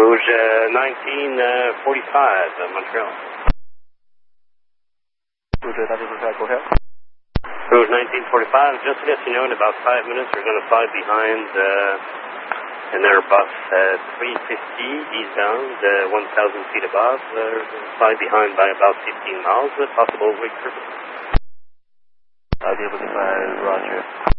Rouge 1945, Montreal. Rouge 1945, go ahead. Rouge 1945, just to let you know, in about 5 minutes we're going to fly behind an Airbus 350 eastbound, 1,000 feet above, fly behind by about 15 miles, possible wake purpose. I'll be able to fly, roger.